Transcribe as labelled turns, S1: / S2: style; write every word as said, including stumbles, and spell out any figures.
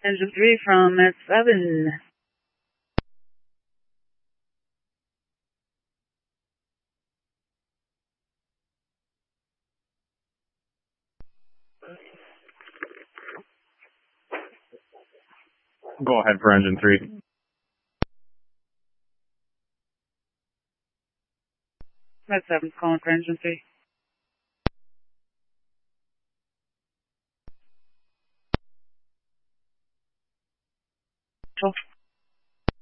S1: Engine three from at seven.
S2: Go ahead for engine three.
S1: Med seven's calling for engine three. Cool.